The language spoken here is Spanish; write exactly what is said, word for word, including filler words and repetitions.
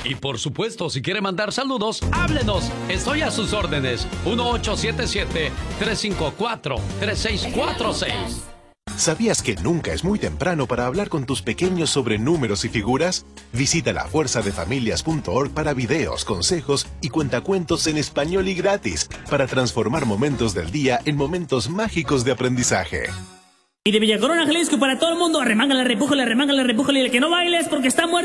Y por supuesto, si quiere mandar saludos, háblenos. Estoy a sus órdenes. uno ocho siete siete, tres cinco cuatro, tres seis cuatro seis. ¿Sabías que nunca es muy temprano para hablar con tus pequeños sobre números y figuras? Visita la fuerza de familias punto org para videos, consejos y cuentacuentos en español y gratis para transformar momentos del día en momentos mágicos de aprendizaje. Y de Villa Corona, Jalisco, para todo el mundo, arremángale, repújale, arremángale, repújale, y el que no bailes porque está muerto.